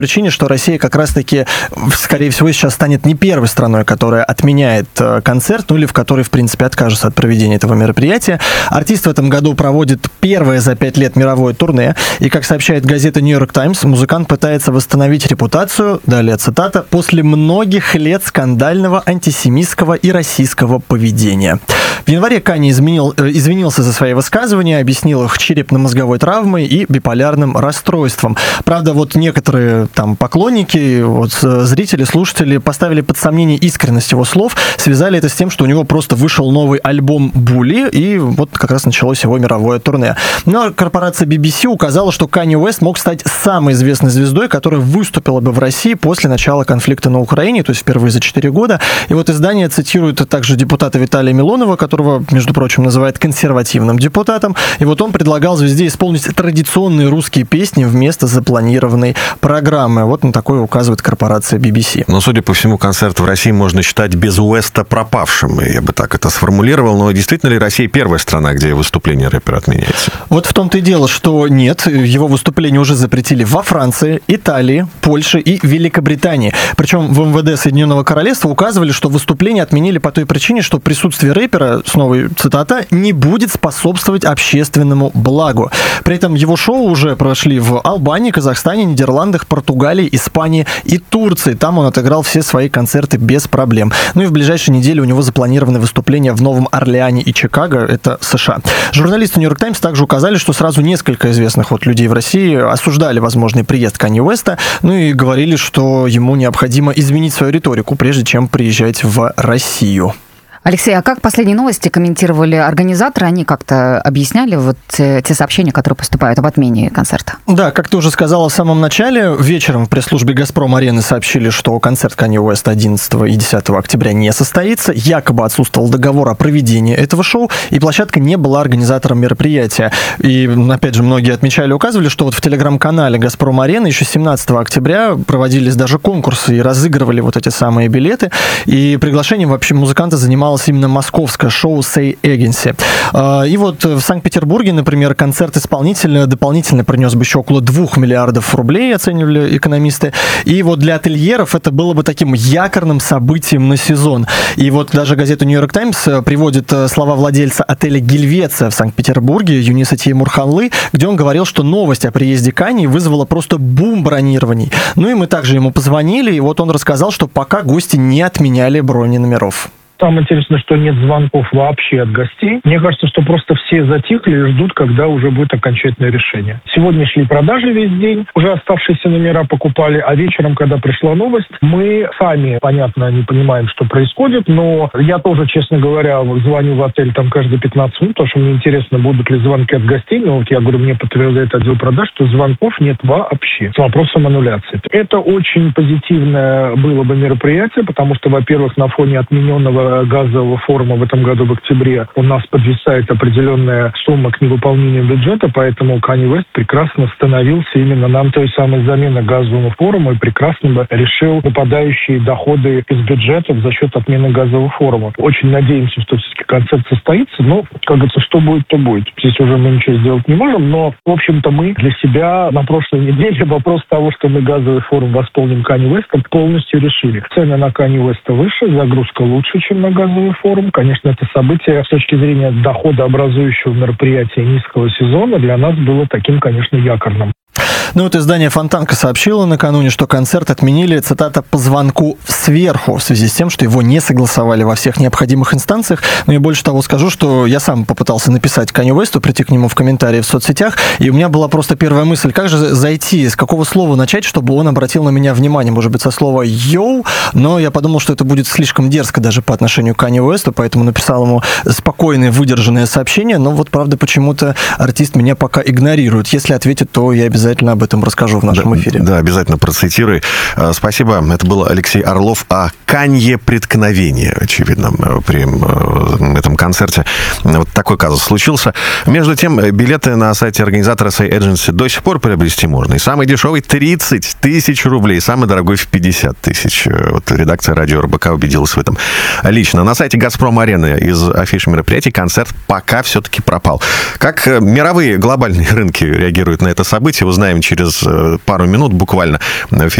причине, что Россия как раз-таки, скорее всего, сейчас станет не первой страной, которая отменяет концерт, ну или в которой, в принципе, откажется от проведения этого мероприятия. Артист в этом году проводит первое за 5 лет мировое турне, и, как сообщает газета New York Times, музыкант пытается восстановить репутацию, далее цитата, «после многих лет скандального антисемитского и российского поведения». В январе Канье извинился за свои высказывания, объяснил их черепно-мозговой травмой и биполярным расстройством. Правда, вот некоторые там поклонники, вот, зрители, слушатели поставили под сомнение искренность его слов, связали это с тем, что у него просто вышел новый альбом «Булли», и вот как раз началось его мировое турне. Но корпорация BBC указала, что Канье Уэст мог стать самой известной звездой, которая выступила бы в России после начала конфликта на Украине, то есть впервые за 4 года. И вот издание цитирует также депутата Виталия Милонова, которого, между прочим, называют консервативным депутатом. И вот он предлагал звезде исполнить традиционные русские песни вместо запланированной программы. Вот на такое указывает корпорация BBC. Но, судя по всему, концерт в России можно считать без Уэста пропавшим. Я бы так это сформулировал. Но действительно ли Россия первая страна, где выступление рэпера отменяется? Вот в том-то и дело, что нет. Его выступление уже запретили во Франции, Италии, Польше и Великобритании. Причем в МВД Соединенного Королевства указывали, что выступление отменили по той причине, что присутствие рэпера, снова цитата, не будет способствовать общественному благу. При этом его шоу уже прошли в Албании, Казахстане, Нидерландах, Португалии, Испании и Турции. Там он отыграл все свои концерты без проблем. Ну и в ближайшей неделе у него запланированы выступления в Новом Орлеане и Чикаго, это США. Журналисты New York Times также указали, что сразу несколько известных вот людей в России осуждали возможный приезд Канье Уэста, ну и говорили, что ему необходимо изменить свою риторику, прежде чем приезжать в Россию. Алексей, а как последние новости комментировали организаторы? Они как-то объясняли вот те сообщения, которые поступают об отмене концерта? Да, как ты уже сказала в самом начале, вечером в пресс-службе «Газпром-арены» сообщили, что концерт Канье Уэста 11 и 10 октября не состоится. Якобы отсутствовал договор о проведении этого шоу, и площадка не была организатором мероприятия. И, опять же, многие отмечали и указывали, что вот в телеграм-канале «Газпром-арены» еще 17 октября проводились даже конкурсы и разыгрывали вот эти самые билеты. И приглашением вообще музыканта занимался именно московское шоу Say Agency. И вот в Санкт-Петербурге, например, концерт исполнителя дополнительно принес бы еще около 2 миллиардов рублей, оценивали экономисты. И вот для ательеров это было бы таким якорным событием на сезон. И вот даже газета New York Times приводит слова владельца отеля «Гельвеция» в Санкт-Петербурге Юниса Теймурханлы, где он говорил, что новость о приезде Канье вызвала просто бум бронирований. Ну и мы также ему позвонили, и вот он рассказал, что пока гости не отменяли брони номеров. Самое интересное, что нет звонков вообще от гостей. Мне кажется, что просто все затихли и ждут, когда уже будет окончательное решение. Сегодня шли продажи весь день, уже оставшиеся номера покупали, а вечером, когда пришла новость, мы сами, понятно, не понимаем, что происходит, но я тоже, честно говоря, звоню в отель там каждые 15 минут, потому что мне интересно, будут ли звонки от гостей, но вот я говорю, мне подтверждает отдел продаж, что звонков нет вообще с вопросом аннуляции. Это очень позитивное было бы мероприятие, потому что, во-первых, на фоне отмененного газового форума в этом году в октябре у нас подвисает определенная сумма к невыполнению бюджета, поэтому Канье Уэст прекрасно становился именно нам той самой замены газовому форуму и прекрасно бы решил выпадающие доходы из бюджета за счет отмены газового форума. Очень надеемся, что все-таки концерт состоится, но, как говорится, что будет, то будет. Здесь уже мы ничего сделать не можем, но, в общем-то, мы для себя на прошлой неделе вопрос того, что мы газовый форум восполним Канье Уэстом, полностью решили. Цены на Канье Уэста выше, загрузка лучше, чем на газовый форум. Конечно, это событие с точки зрения доходообразующего мероприятия низкого сезона для нас было таким, конечно, якорным. Ну вот издание «Фонтанка» сообщило накануне, что концерт отменили, цитата, «по звонку сверху», в связи с тем, что его не согласовали во всех необходимых инстанциях. Ну и больше того скажу, что я сам попытался написать Канье Уэсту, прийти к нему в комментарии в соцсетях, и у меня была просто первая мысль, как же зайти, с какого слова начать, чтобы он обратил на меня внимание, может быть, со слова «йоу», но я подумал, что это будет слишком дерзко даже по отношению к Канье Уэсту, поэтому написал ему спокойное, выдержанное сообщение, но вот, правда, почему-то артист меня пока игнорирует. Если ответит, то я обязательно об этом расскажу в нашем эфире. Да, обязательно процитируй. Спасибо. Это был Алексей Орлов о Канье преткновении, очевидно, при этом концерте. Вот такой казус случился. Между тем, билеты на сайте организатора Say Agency до сих пор приобрести можно. И самый дешевый 30 тысяч рублей, самый дорогой в 50 тысяч. Вот редакция радио РБК убедилась в этом лично. На сайте «Газпром-арены» из афиш мероприятий концерт пока все-таки пропал. Как мировые глобальные рынки реагируют на это событие, узнаем через пару минут буквально в